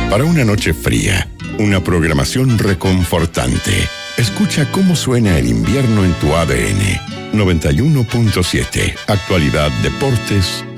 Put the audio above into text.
Para una noche fría, una programación reconfortante. Escucha cómo suena el invierno en tu ADN. 91.7. Actualidad, deportes